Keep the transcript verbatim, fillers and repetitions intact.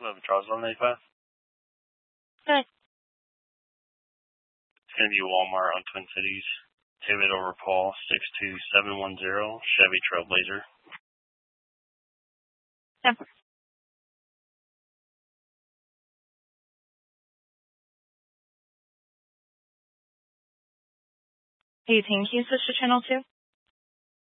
eleven Charles one eighty-five. Good. It's going to be Walmart on Twin Cities. David over Paul, six two seven one zero, Chevy Trailblazer. Yep. eighteen, can you switch to channel two?